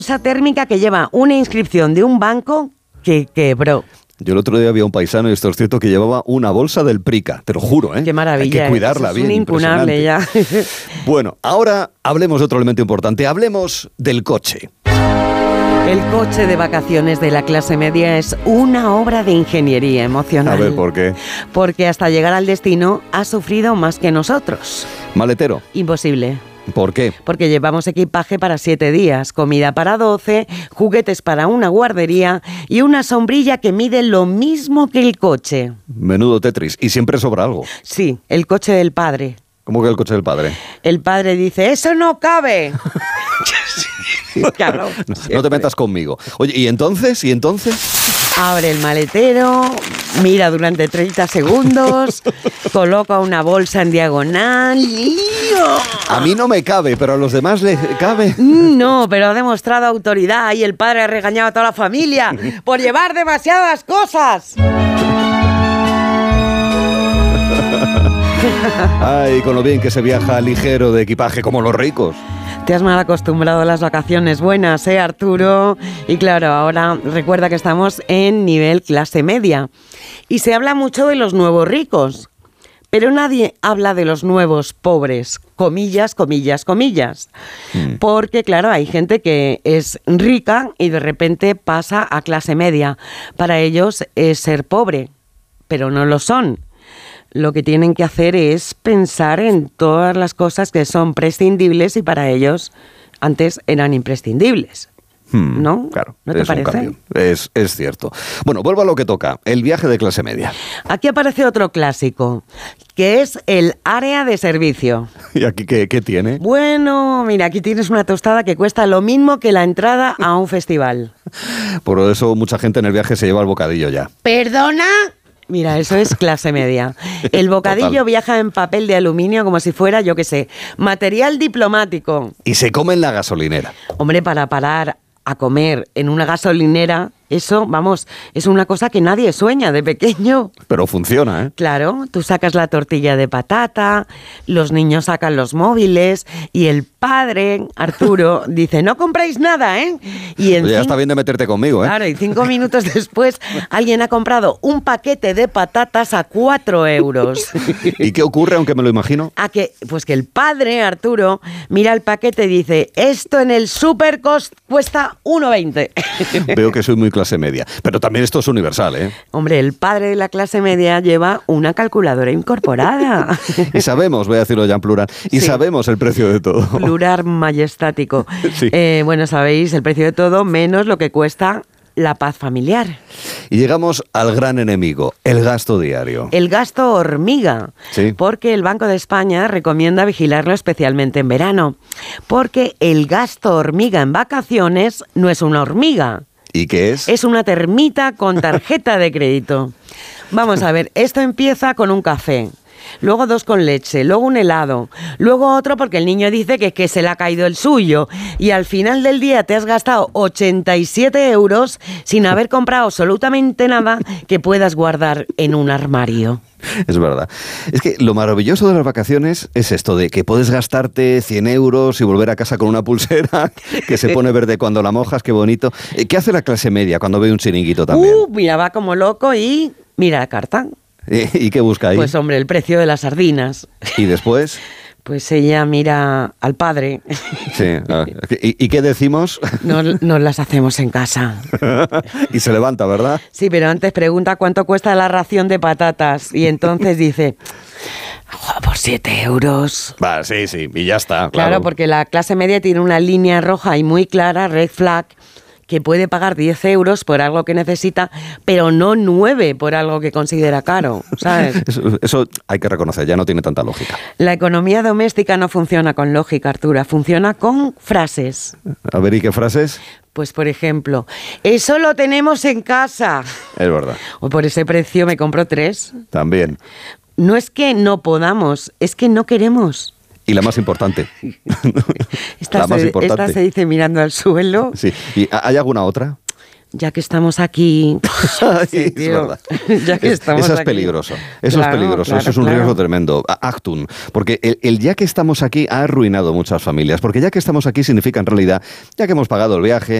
Esa térmica que lleva una inscripción de un banco que quebró. Yo el otro día había un paisano, y esto es cierto, que llevaba una bolsa del Prica, te lo juro, ¿eh? Qué maravilla. Hay que cuidarla bien, es un impunable ya. Bueno, ahora hablemos de otro elemento importante, hablemos del coche. El coche de vacaciones de la clase media es una obra de ingeniería emocional. A ver, ¿por qué? Porque hasta llegar al destino ha sufrido más que nosotros. ¿Maletero? Imposible. ¿Por qué? Porque llevamos equipaje para 7 días, comida para 12, juguetes para una guardería y una sombrilla que mide lo mismo que el coche. Menudo Tetris. Y siempre sobra algo. Sí, el coche del padre. ¿Cómo que el coche del padre? El padre dice, ¡eso no cabe! Claro, no te metas conmigo. Oye, ¿y entonces? Abre el maletero, mira durante 30 segundos, coloca una bolsa en diagonal y... A mí no me cabe, pero a los demás les cabe. No, pero ha demostrado autoridad y el padre ha regañado a toda la familia por llevar demasiadas cosas. Ay, con lo bien que se viaja ligero de equipaje como los ricos. Te has mal acostumbrado a las vacaciones buenas, Arturo? Y claro, ahora recuerda que estamos en nivel clase media. Y se habla mucho de los nuevos ricos, pero nadie habla de los nuevos pobres, comillas, comillas, comillas. Porque claro, hay gente que es rica y de repente pasa a clase media. Para ellos es ser pobre, pero no lo son. Lo que tienen que hacer es pensar en todas las cosas que son prescindibles y para ellos antes eran imprescindibles. ¿No? Claro, ¿No te parece? Un cambio. Es cierto. Bueno, vuelvo a lo que toca, el viaje de clase media. Aquí aparece otro clásico, que es el área de servicio. ¿Y aquí qué tiene? Bueno, mira, aquí tienes una tostada que cuesta lo mismo que la entrada a un festival. Por eso mucha gente en el viaje se lleva el bocadillo ya. ¿Perdona? Mira, eso es clase media. El bocadillo Total. Viaja en papel de aluminio como si fuera, yo qué sé, material diplomático. Y se come en la gasolinera. Hombre, para parar a comer en una gasolinera, eso, vamos, es una cosa que nadie sueña de pequeño. Pero funciona, ¿eh? Claro, tú sacas la tortilla de patata, los niños sacan los móviles y el padre, Arturo, dice, no compráis nada, ¿eh? Y Ya está bien de meterte conmigo, ¿eh? Claro, y 5 minutos después alguien ha comprado un paquete de patatas a 4 euros. ¿Y qué ocurre, aunque me lo imagino? Pues que el padre, Arturo, mira el paquete y dice, esto en el súper cuesta 1,20. Veo que soy muy clase media. Pero también esto es universal, ¿eh? Hombre, el padre de la clase media lleva una calculadora incorporada. Y sabemos, voy a decirlo ya en plural, y Sí. sabemos el precio de todo. Plural majestático. Sí. Bueno, sabéis, el precio de todo menos lo que cuesta la paz familiar. Y llegamos al gran enemigo, el gasto diario. El gasto hormiga, Sí. porque el Banco de España recomienda vigilarlo especialmente en verano, porque el gasto hormiga en vacaciones no es una hormiga. ¿Y qué es? Es una termita con tarjeta de crédito. Vamos a ver, esto empieza con un café, luego 2 con leche, luego un helado, luego otro porque el niño dice que se le ha caído el suyo y al final del día te has gastado 87 euros sin haber comprado absolutamente nada que puedas guardar en un armario. Es verdad. Es que lo maravilloso de las vacaciones es esto de que puedes gastarte 100 euros y volver a casa con una pulsera que se pone verde cuando la mojas, qué bonito. ¿Qué hace la clase media cuando ve un chiringuito también? Mira, va como loco y mira la carta. ¿Y qué busca ahí? Pues hombre, el precio de las sardinas. ¿Y después? Pues ella mira al padre. Sí. ¿Y qué decimos? No las hacemos en casa. Y se levanta, ¿verdad? Sí, pero antes pregunta cuánto cuesta la ración de patatas y entonces dice, por 7 euros. Va, sí, y ya está. Claro, porque la clase media tiene una línea roja y muy clara, red flag, que puede pagar 10 euros por algo que necesita, pero no 9 por algo que considera caro, ¿sabes? Eso hay que reconocer, ya no tiene tanta lógica. La economía doméstica no funciona con lógica, Artura, funciona con frases. A ver, ¿y qué frases? Pues, por ejemplo, eso lo tenemos en casa. Es verdad. O por ese precio me compro 3. También. No es que no podamos, es que no queremos. Y la más importante. Esta se dice mirando al suelo. Sí. ¿Y hay alguna otra? ya que estamos aquí... Sí, es verdad. Ya que estamos eso es aquí. peligroso, eso Claro, es peligroso, claro, eso es un claro. riesgo tremendo. Actum, porque el ya que estamos aquí ha arruinado muchas familias, porque ya que estamos aquí significa en realidad, ya que hemos pagado el viaje,